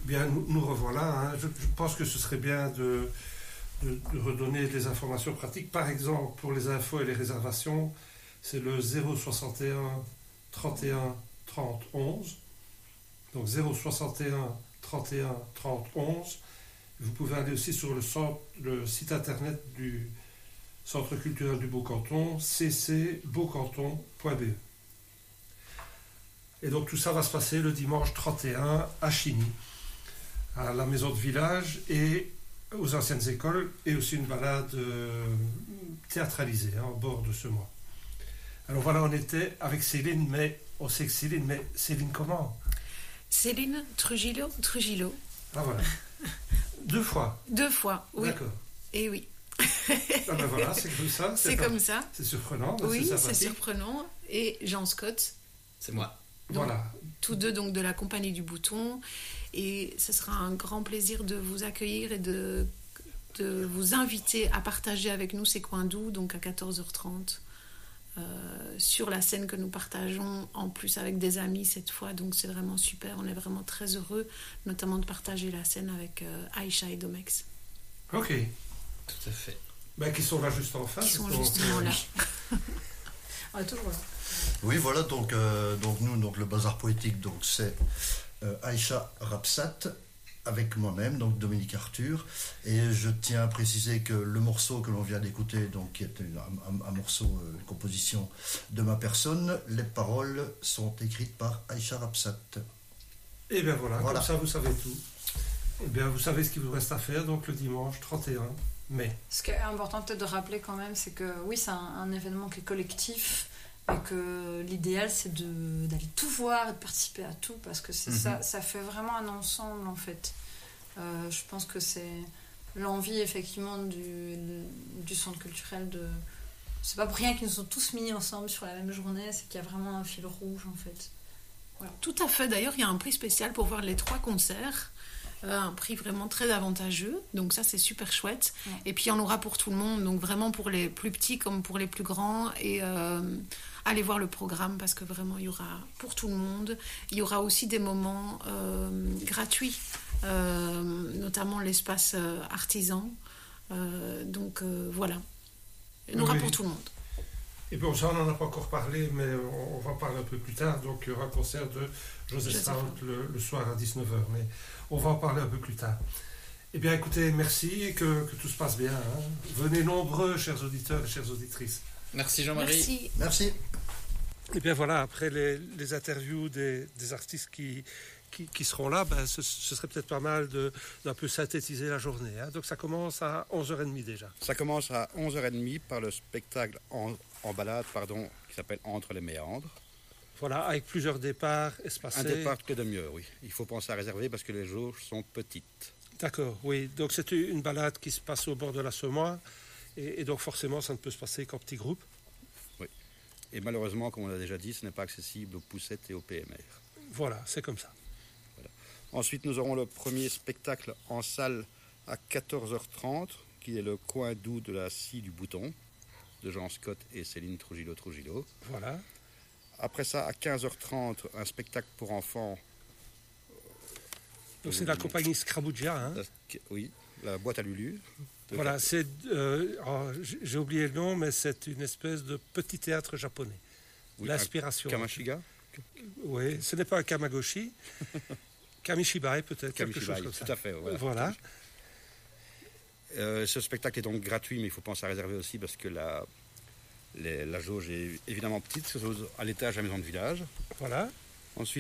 Bien, nous revoilà. Je pense que ce serait bien de redonner des informations pratiques. Par exemple, pour les infos et les réservations, c'est le 061 31 30 11. Donc 061 31 30 11. Vous pouvez aller aussi sur le site internet du Centre culturel du Beau-Canton, ccbeaucanton.be. Et donc tout ça va se passer le dimanche 31 à Chigny, à la maison de village et aux anciennes écoles, et aussi une balade théâtralisée au bord de ce mois. Alors voilà, on était avec Céline, mais on sait que Céline comment? Céline Trujillo. Ah voilà. Deux fois, oui. D'accord. Et oui. Ah ben voilà, c'est comme ça. C'est comme ça. C'est surprenant. Oui, c'est surprenant. Et Jean Scott. C'est moi. Donc, voilà. Tous deux donc de la Compagnie du Bouton. Et ce sera un grand plaisir de vous accueillir et de vous inviter à partager avec nous ces coins doux, donc à 14h30, sur la scène que nous partageons, en plus avec des amis cette fois. Donc c'est vraiment super. On est vraiment très heureux, notamment de partager la scène avec Aïcha et Domex. Ok. Tout à fait. Qui sont là juste en face. Qui sont justement là. On est toujours là. Oui, voilà, donc nous, le Bazar Poétique, donc c'est Aïcha Rapsat avec moi-même, donc Dominique Arthur, et je tiens à préciser que le morceau que l'on vient d'écouter, donc qui est un morceau, une composition de ma personne, les paroles sont écrites par Aïcha Rapsat. Et bien voilà, comme ça vous savez tout. Et bien vous savez ce qu'il vous reste à faire, donc le dimanche 31 mai. Ce qui est important peut-être de rappeler quand même, c'est que oui, c'est un événement qui est collectif, et que l'idéal c'est d'aller tout voir et de participer à tout, parce que c'est ça fait vraiment un ensemble en fait. Je pense que c'est l'envie effectivement du centre culturel c'est pas pour rien qu'ils nous ont tous mis ensemble sur la même journée, c'est qu'il y a vraiment un fil rouge en fait. Voilà. Tout à fait, d'ailleurs il y a un prix spécial pour voir les 3 concerts. Un prix vraiment très avantageux, donc ça c'est super chouette. Ouais. Et puis il y en aura pour tout le monde, donc vraiment pour les plus petits comme pour les plus grands, et allez voir le programme parce que vraiment il y aura pour tout le monde. Il y aura aussi des moments gratuits, notamment l'espace artisan, donc voilà, il y en aura pour tout le monde. Et bon, ça on n'en a pas encore parlé, mais on va en parler un peu plus tard. Donc il y aura un concert de Joseph Stout le soir à 19h, mais on va en parler un peu plus tard. Eh bien écoutez, merci et que tout se passe bien. Venez nombreux, chers auditeurs et chères auditrices. Merci Jean-Marie. Merci. Et bien voilà, après les interviews des artistes qui seront là, ce serait peut-être pas mal d'un peu synthétiser la journée. Donc ça commence à 11h30 déjà. Ça commence à 11h30 par le spectacle en balade, qui s'appelle Entre les méandres. Voilà, avec plusieurs départs espacés. Un départ que demi-heure, oui. Il faut penser à réserver parce que les jauges sont petites. D'accord, oui. Donc c'est une balade qui se passe au bord de la Semois, et donc forcément ça ne peut se passer qu'en petits groupes. Oui. Et malheureusement, comme on l'a déjà dit, ce n'est pas accessible aux poussettes et aux PMR. Voilà, c'est comme ça. Voilà. Ensuite, nous aurons le premier spectacle en salle à 14h30, qui est le coin doux de la scie du bouton, de Jean Scott et Céline Trujillo. Voilà. Après ça, à 15h30, un spectacle pour enfants. Donc c'est la compagnie Scrabouja. Oui, la boîte à Lulu. Voilà, j'ai oublié le nom, mais c'est une espèce de petit théâtre japonais. Oui, l'inspiration. Kamashiga. Oui, ce n'est pas un Kamagoshi. Kamishibai peut-être, quelque chose comme ça. Tout à fait, voilà. Ce spectacle est donc gratuit, mais il faut penser à réserver aussi parce que la jauge est évidemment petite, à l'étage de la maison de village. Voilà.